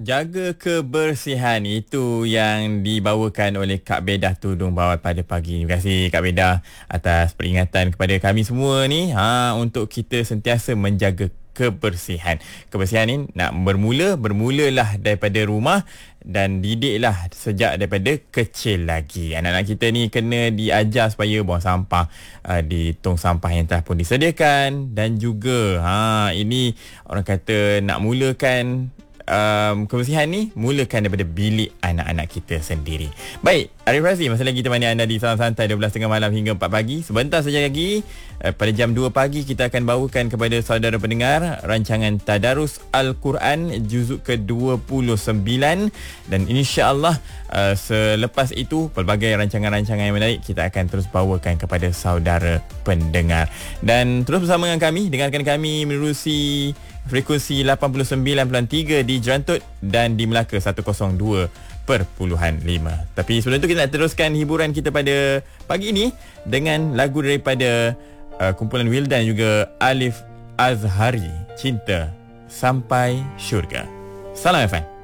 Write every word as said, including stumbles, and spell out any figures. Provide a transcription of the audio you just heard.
jaga kebersihan itu yang dibawakan oleh Kak Bedah Tudung Bawal pada pagi. Terima kasih Kak Bedah atas peringatan kepada kami semua ni ha, untuk kita sentiasa menjaga kebersihan. Kebersihan ni nak bermula, bermulalah daripada rumah dan didiklah sejak daripada kecil lagi. Anak-anak kita ni kena diajar supaya buang sampah uh, di tong sampah yang telah pun disediakan, dan juga ha, ini orang kata nak mulakan Um, kebersihan ni mulakan daripada bilik anak-anak kita sendiri. Baik, Arif Razi masih lagi temani anda di Salam Santai dua belas tiga puluh malam hingga empat pagi. Sebentar saja lagi uh, pada jam dua pagi kita akan bawakan kepada saudara pendengar rancangan Tadarus Al-Quran juzuk ke dua puluh sembilan, dan insya-Allah uh, selepas itu pelbagai rancangan-rancangan yang menarik kita akan terus bawakan kepada saudara pendengar. Dan terus bersama dengan kami, dengarkan kami menerusi frekuensi lapan puluh sembilan perpuluhan tiga di Jerantut dan di Melaka seratus dua perpuluhan lima. Tapi sebelum itu kita nak teruskan hiburan kita pada pagi ini dengan lagu daripada uh, kumpulan Wildan juga Alif Azhari, Cinta Sampai Syurga. Salam F M.